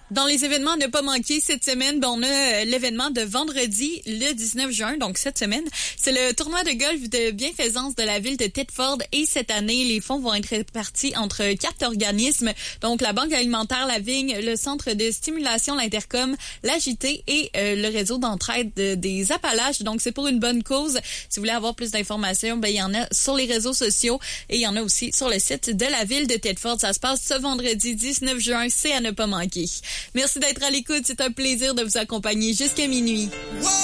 Dans les événements à ne pas manquer cette semaine, on a l'événement de vendredi, le 19 juin, donc cette semaine. C'est le tournoi de golf de bienfaisance de la ville de Thetford et cette année, les fonds vont être répartis entre 4 organismes, donc la Banque alimentaire La Vigne, le Centre de stimulation l'Intercom, l'AJT et le réseau d'entraide des Appalaches. Donc c'est pour une bonne cause. Si vous voulez avoir plus d'informations, il y en a sur les réseaux sociaux et il y en a aussi sur le site de la ville de Thetford. Ça se passe ce vendredi 19 juin, c'est à ne pas manquer. Merci d'être à l'écoute, c'est un plaisir de vous accompagner jusqu'à minuit.